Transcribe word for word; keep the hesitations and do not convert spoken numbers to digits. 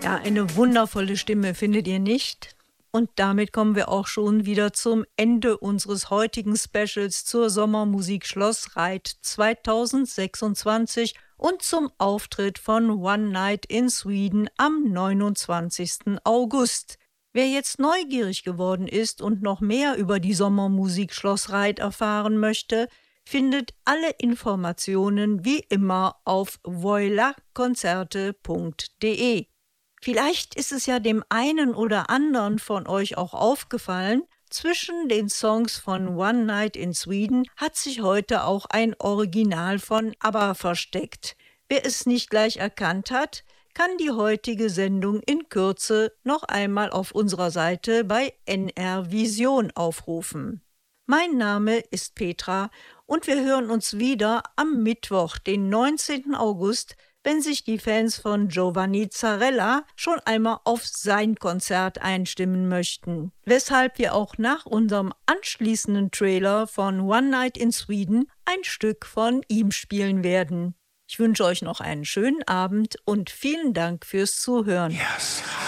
Ja, eine wundervolle Stimme, findet ihr nicht? Und damit kommen wir auch schon wieder zum Ende unseres heutigen Specials zur Sommermusik Schloss Reit zweitausendsechsundzwanzig und zum Auftritt von One Night in Sweden am neunundzwanzigsten August. Wer jetzt neugierig geworden ist und noch mehr über die Sommermusik Schloss Reit erfahren möchte, findet alle Informationen wie immer auf voila konzerte punkt de. Vielleicht ist es ja dem einen oder anderen von euch auch aufgefallen, zwischen den Songs von One Night in Sweden hat sich heute auch ein Original von ABBA versteckt. Wer es nicht gleich erkannt hat, kann die heutige Sendung in Kürze noch einmal auf unserer Seite bei N R Vision aufrufen. Mein Name ist Petra und wir hören uns wieder am Mittwoch, den neunzehnten August, wenn sich die Fans von Giovanni Zarella schon einmal auf sein Konzert einstimmen möchten. Weshalb wir auch nach unserem anschließenden Trailer von One Night in Sweden ein Stück von ihm spielen werden. Ich wünsche euch noch einen schönen Abend und vielen Dank fürs Zuhören. Yes.